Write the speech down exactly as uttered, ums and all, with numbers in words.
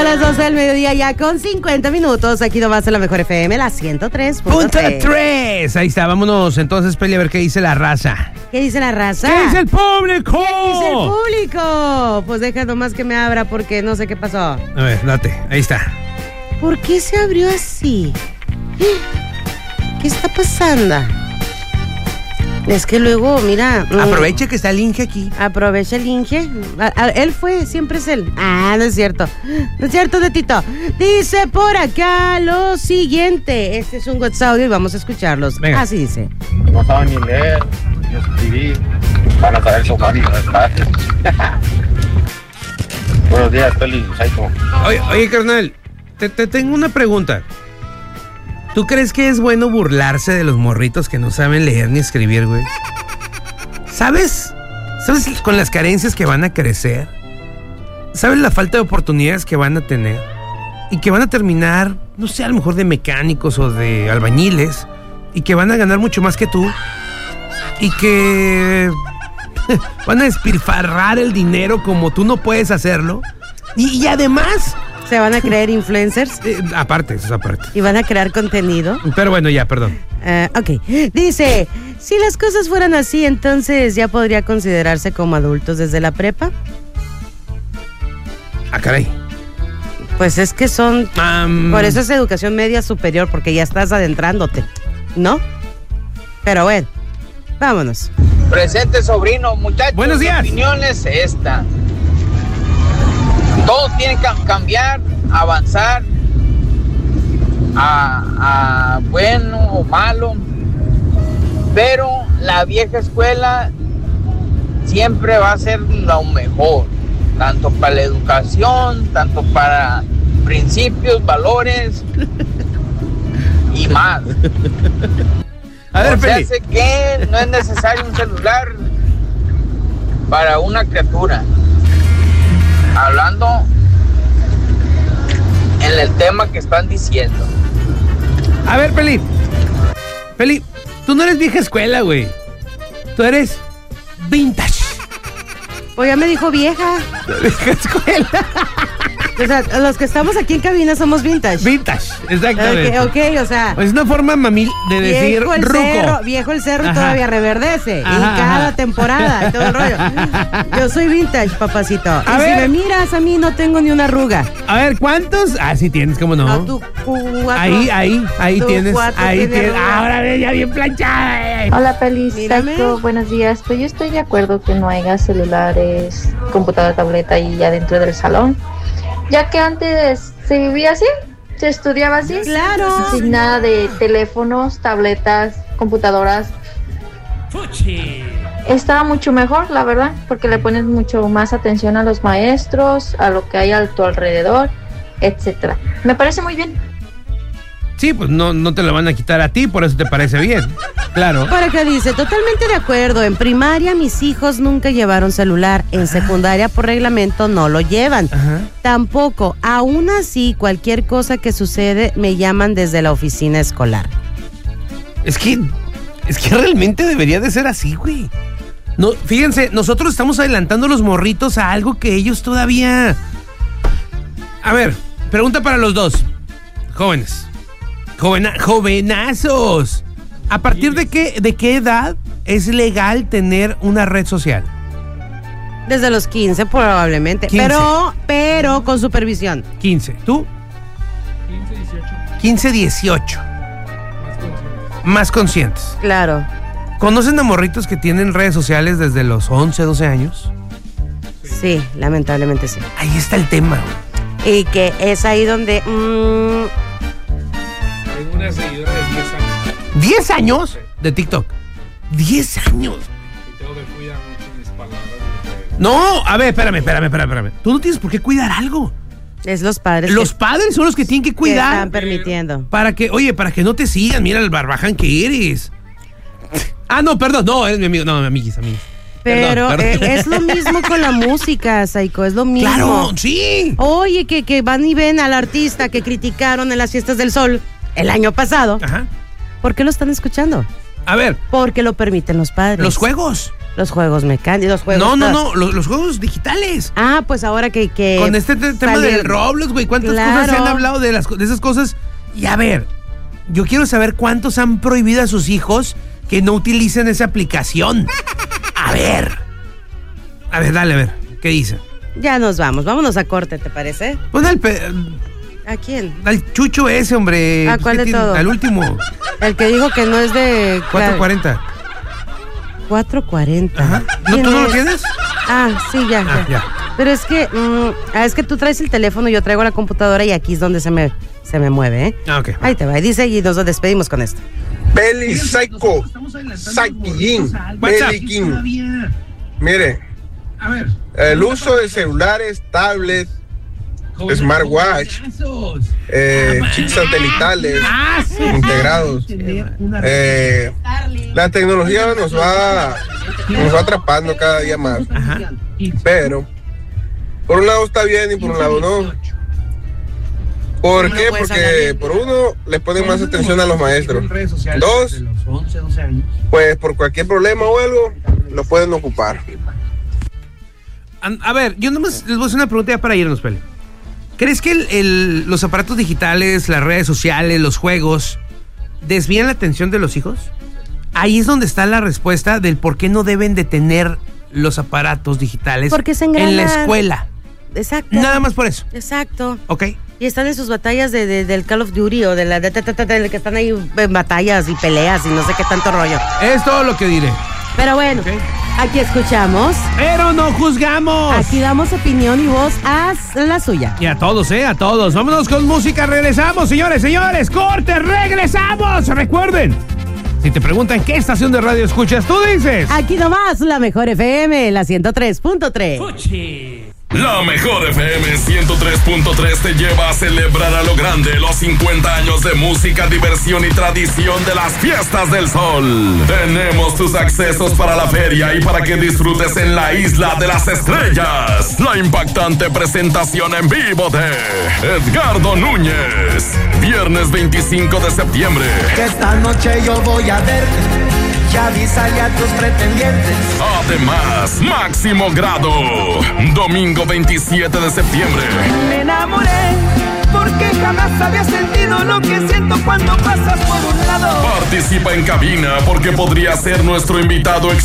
las doce del mediodía ya con cincuenta minutos. Aquí nomás en la Mejor F M, la ciento tres punto tres. Ahí está, vámonos entonces, Peli, a ver qué dice la raza. ¿Qué dice la raza? ¿Qué dice el público? ¿Qué dice el público? Pues deja nomás que me abra porque no sé qué pasó. A ver, date, ahí está. ¿Por qué se abrió así? ¿Qué está pasando? Es que luego, mira... Aprovecha que está el Inge aquí. Aprovecha el Inge. A, a, él fue, siempre es él. Ah, no es cierto. No es cierto, Netito. Dice por acá lo siguiente. Este es un WhatsApp y vamos a escucharlos. Venga. Así dice. No saben ni leer, ni escribir. Van a saber sumar y restar. Buenos días, Peli. Oye, oye, carnal, te, te tengo una pregunta. ¿Tú crees que es bueno burlarse de los morritos que no saben leer ni escribir, güey? ¿Sabes? ¿Sabes con las carencias que van a crecer? ¿Sabes la falta de oportunidades que van a tener? Y que van a terminar, no sé, a lo mejor de mecánicos o de albañiles. Y que van a ganar mucho más que tú. Y que van a despilfarrar el dinero como tú no puedes hacerlo. Y, y además... ¿Se van a creer influencers? Eh, aparte, eso es aparte. ¿Y van a crear contenido? Pero bueno, ya, perdón. Uh, ok. Dice, si las cosas fueran así, entonces ya podría considerarse como adultos desde la prepa. Ah, caray. Pues es que son... Um... Por eso es educación media superior, porque ya estás adentrándote, ¿no? Pero bueno, vámonos. Presente, sobrino, muchachos. Buenos días. Mi opinión es esta. Todos tienen que cambiar, avanzar a, a bueno o malo, pero la vieja escuela siempre va a ser lo mejor, tanto para la educación, tanto para principios, valores y más. A ver, o sea, Feli. hace que no es necesario un celular para una criatura. Hablando en el tema que están diciendo. A ver, Peli. Peli, tú no eres vieja escuela, güey. Tú eres vintage. Pues ya me dijo vieja. Vieja escuela. O sea, los que estamos aquí en cabina somos vintage. Vintage, exactamente. Ok, okay, o sea. Es una forma mamil de decir viejo el ruco. Cerro, viejo el cerro y Ajá. todavía reverdece. Ajá, y cada ajá. temporada, y todo el rollo. Yo soy vintage, papacito. A y ver. si me miras a mí, no tengo ni una arruga. A ver, ¿cuántos? Ah, sí tienes, ¿cómo no? No, tú cuatro. Ahí, ahí, ahí Tú tienes. cuatro Ahí tienes tienes. arruga. Ahora ve ya bien planchada. Hola, Peli, Mírame. Psycho, buenos días. Pues yo estoy de acuerdo que no haya celulares, computadora, tableta ahí adentro del salón, ya que antes se vivía así, se estudiaba así. Claro. Sin nada de teléfonos, tabletas, computadoras. Estaba mucho mejor, la verdad, porque le pones mucho más atención a los maestros, a lo que hay a tu alrededor, etcétera. Me parece muy bien. Sí, pues no, no te lo van a quitar a ti, por eso te parece bien. Claro. Por acá dice, totalmente de acuerdo. En primaria mis hijos nunca llevaron celular. En secundaria por reglamento no lo llevan. Ajá. Tampoco. Aún así, cualquier cosa que sucede me llaman desde la oficina escolar. Es que, es que realmente debería de ser así, güey. No, fíjense, nosotros estamos adelantando los morritos a algo que ellos todavía... A ver, pregunta para los dos. Jóvenes. Jovena, jovenazos. ¿A partir de qué, de qué edad es legal tener una red social? Desde los quince probablemente. quince. Pero, pero con supervisión. quince. ¿Tú? quince, dieciocho. quince, dieciocho. Más conscientes. Claro. ¿Conocen a morritos que tienen redes sociales desde los once, doce años? Sí, lamentablemente sí. Ahí está el tema, güey. Y que es ahí donde... Mmm, Tengo una seguidora de diez años. ¿diez años de TikTok? ¿diez años? Y tengo que cuidar mucho mis palabras. Porque... No, a ver, espérame, espérame, espérame, espérame. Tú no tienes por qué cuidar algo. es los padres. Los que, padres son los que tienen que que cuidar. están permitiendo. Para que, oye, para que no te sigan. Mira el barbaján que eres. Ah, no, perdón, no, eres mi amigo. No, mi amiguis, amiguis. Pero Perdón, perdón. eh, es lo mismo con la música, Psycho, es lo mismo. Claro, sí. Oye, que, que van y ven al artista que criticaron en las fiestas del sol el año pasado. Ajá. ¿Por qué lo están escuchando? A ver, Porque lo permiten los padres. los juegos. Los juegos mecánicos, los juegos... No, no, no, los, los juegos digitales. Ah, pues ahora que... que Con este te- tema salió- del Roblox, güey, ¿cuántas Claro. cosas se han hablado de, las, co- de esas cosas? Y a ver, yo quiero saber cuántos han prohibido a sus hijos que no utilicen esa aplicación. A ver. A ver, dale, a ver, ¿qué dice? Ya nos vamos, vámonos a corte, ¿te parece? Pon al, pe- ¿A quién? al chucho ese, hombre. ¿A cuál ¿Qué de tiene? todo? Al último. El que dijo que no es de... cuatro cuarenta. cuatro cuarenta. Ajá. ¿No, ¿Quién ¿Tú no lo es? tienes? Ah, sí, ya, Ah, ya. ya. Pero es que, mm, ah, es que tú traes el teléfono, yo traigo la computadora y aquí es donde se me, se me mueve, ¿eh? Ah, ok. Ahí te va, y dice y nos despedimos con esto. Belly Psycho, Psyche, Belly King. Mire, el uso de celulares, tablets, smartwatch, eh, chips satelitales integrados. Eh, la tecnología nos va, nos va atrapando cada día más. Ajá. Pero, por un lado está bien y por un lado no. ¿Por qué? Porque por uno le ponen más atención a los maestros. Dos, pues por cualquier problema o algo, lo pueden ocupar. A, a ver, yo nomás les voy a hacer una pregunta ya para irnos, Pele. ¿Crees que el- el- los aparatos digitales, las redes sociales, los juegos, desvían la atención de los hijos? Ahí es donde está la respuesta del por qué no deben de tener los aparatos digitales Porque se en la engranan. escuela. Exacto. Nada más por eso. Exacto. ¿Ok? Y están en sus batallas de, de- del Call of Duty o de la de, de- de- de- de que están ahí en batallas y peleas y no sé qué tanto rollo. Es todo lo que diré. Pero bueno, Ok. aquí escuchamos, Pero no juzgamos. aquí damos opinión y vos haz la suya. Y a todos, ¿eh? A todos. Vámonos con música. Regresamos, señores, señores. ¡Corte! ¡Regresamos! Recuerden, si te preguntan qué estación de radio escuchas, tú dices... Aquí nomás, la mejor F M, la ciento tres punto tres. La mejor F M ciento tres punto tres te lleva a celebrar a lo grande los cincuenta años de música, diversión y tradición de las Fiestas del Sol. Tenemos tus accesos para la feria y para que disfrutes en la Isla de las Estrellas. La impactante presentación en vivo de Edgardo Núñez. Viernes veinticinco de septiembre. Que esta noche yo voy a ver, ya avísale a tus pretendientes. Además, Máximo Grado. Domingo veintisiete de septiembre. Me enamoré porque jamás había sentido lo que siento cuando pasas por un lado. Participa en cabina porque podría ser nuestro invitado exclusivo.